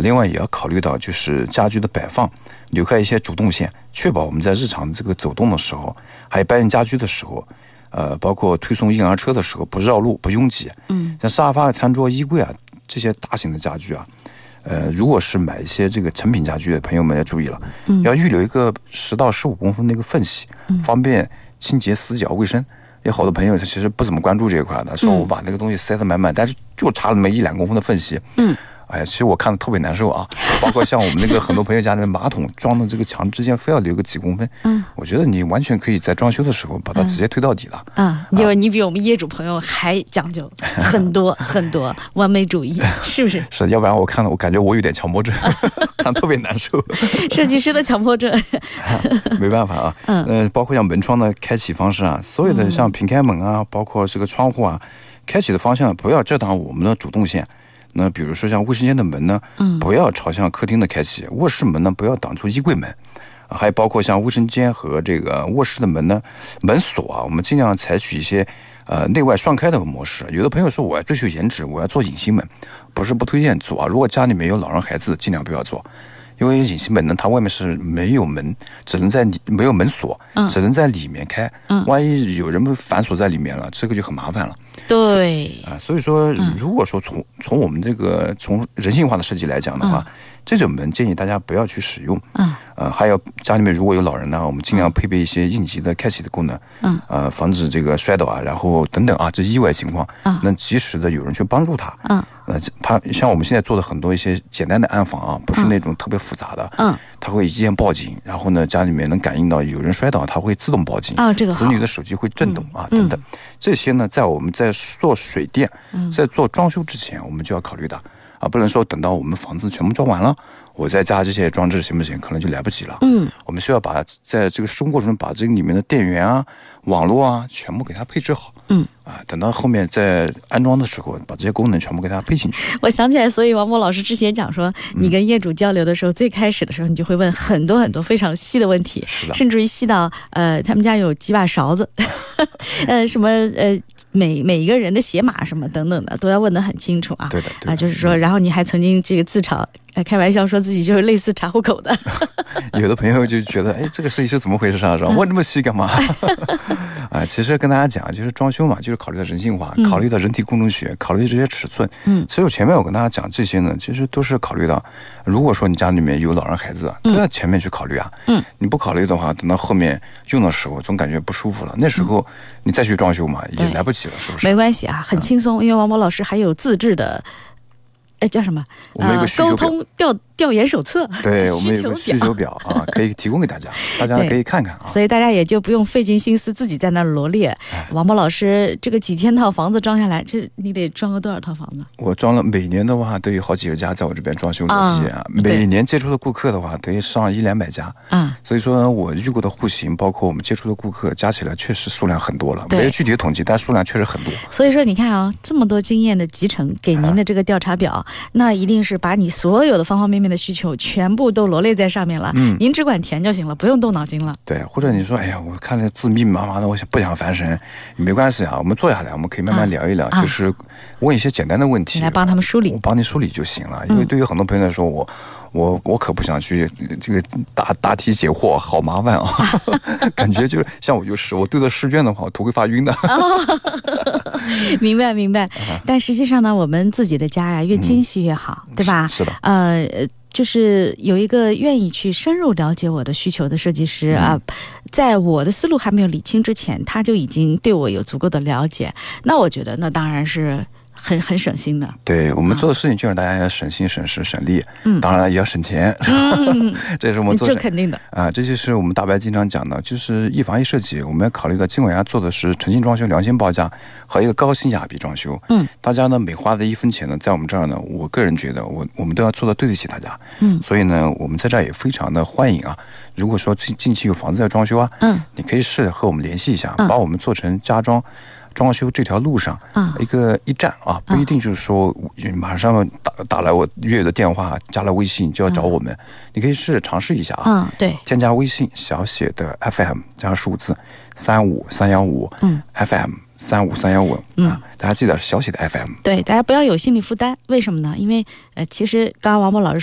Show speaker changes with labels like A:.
A: 另外也要考虑到就是家具的摆放，留开一些主动线，确保我们在日常这个走动的时候，还有搬运家居的时候，包括推送婴儿车的时候不绕路不拥挤。像沙发、餐桌、衣柜啊这些大型的家具啊，如果是买一些这个成品家具的朋友们要注意了，要预留一个10到15公分的一个缝隙，方便清洁死角卫生。有好多朋友他其实不怎么关注这一块的，说我把那个东西塞得满满，但是就差了那么1-2公分的缝隙。哎呀，其实我看的特别难受啊！包括像我们那个很多朋友家里面马桶装的这个墙之间非要留个几公分，我觉得你完全可以在装修的时候把它直接推到底了。
B: 就是你比我们业主朋友还讲究很多很多完美主义，是不是？
A: 是，要不然我感觉我有点强迫症，看特别难受。
B: 设计师的强迫症，
A: 没办法啊。包括像门窗的开启方式啊，所有的像平开门啊，包括这个窗户啊，开启的方向不要遮挡我们的主动线。那比如说像卫生间的门呢，不要朝向客厅的开启；卧室门呢，不要挡住衣柜门。还有包括像卫生间和这个卧室的门呢，门锁啊，我们尽量采取一些内外双开的模式。有的朋友说我要追求颜值，我要做隐形门，不是不推荐做啊。如果家里面有老人孩子，尽量不要做。因为隐形门呢，它外面是没有门，没有门锁，只能在里面开。万一有人们反锁在里面了，这个就很麻烦了。
B: 对
A: 所以说，如果说从我们这个从人性化的设计来讲的话，这种门建议大家不要去使用。还有家里面如果有老人呢，我们尽量配备一些应急的开启的功能，防止这个摔倒啊，然后等等啊，这意外情况，能及时的有人去帮助他。他像我们现在做的很多一些简单的安防啊，不是那种特别复杂的，他会一键报警，然后呢，家里面能感应到有人摔倒，他会自动报警。
B: 这个好。
A: 子女的手机会震动等等，这些呢，在我们在做水电，在做装修之前，我们就要考虑的。不能说等到我们房子全部装完了，我再加这些装置行不行？可能就来不及了。我们需要在这个施工过程中把这个里面的电源啊、网络啊全部给它配置好。等到后面在安装的时候，把这些功能全部给它配进去。
B: 我想起来，所以王波老师之前讲说，你跟业主交流的时候，最开始的时候，你就会问很多很多非常细的问题，甚至于细到他们家有几把勺子，什么每一个人的鞋码什么等等的，都要问得很清楚啊。
A: 对的
B: 就是说，然后你还曾经这个自嘲。开玩笑说自己就是类似查户口的。
A: 有的朋友就觉得，这个设计师怎么回事啊？问这么细干嘛？其实跟大家讲，就是装修嘛，就是考虑到人性化，考虑到人体工程学，考虑这些尺寸。其实我前面我跟大家讲这些呢，其实都是考虑到，如果说你家里面有老人孩子，都要前面去考虑啊。你不考虑的话，等到后面用的时候，总感觉不舒服了。那时候你再去装修嘛，也来不及了，是不是？
B: 没关系啊，很轻松，因为王波老师还有自制的。叫什么？
A: 我们有个需求表，
B: 沟通调研手册。
A: 对，我们有个需求表啊，可以提供给大家，大家可以看看啊。
B: 所以大家也就不用费尽心思自己在那罗列。王波老师，这个几千套房子装下来，这你得装个多少套房子？
A: 我装了，每年的话都有好几十家在我这边装修逻辑啊。每年接触的顾客的话，得上100-200家。所以说我遇过的户型，包括我们接触的顾客，加起来确实数量很多了。没有具体的统计，但数量确实很多。
B: 所以说你看啊，这么多经验的集成给您的这个调查表。那一定是把你所有的方方面面的需求全部都罗列在上面了。您只管填就行了，不用动脑筋了。
A: 对，或者你说，我看着字密密麻麻的，我不想烦神，没关系啊，我们坐下来，我们可以慢慢聊一聊，就是问一些简单的问题，
B: 来帮他们梳理，
A: 我帮你梳理就行了。因为对于很多朋友来说，我可不想去这个答题解惑，好麻烦啊！感觉就是像我对着试卷的话，我头会发晕的。
B: 明白。但实际上呢，我们自己的家呀，越精细越好，对吧？
A: 是的。
B: 就是有一个愿意去深入了解我的需求的设计师啊，在我的思路还没有理清之前，他就已经对我有足够的了解。那我觉得，那当然是。很省心的。
A: 对，我们做的事情就让大家要省心省时省力，当然了也要省钱，这是我们做
B: 这肯定的
A: 啊。这就是我们大白经常讲的，就是一房一设计，我们要考虑到尽管要做的是诚信装修、良心报价和一个高性价比装修。大家呢每花的1分钱呢，在我们这儿呢，我个人觉得我们都要做到对得起大家。所以呢，我们在这儿也非常的欢迎啊。如果说近期有房子要装修啊，你可以试着和我们联系一下，把我们做成家装修这条路上一站啊，不一定就是说马上打来我粤语的电话，加了微信就要找我们，你可以尝试一下啊。
B: 对，
A: 添加微信小写的 FM 加数字35315，FM 35315，大家记得小写的 FM。
B: 对，大家不要有心理负担，为什么呢？因为其实刚刚王波老师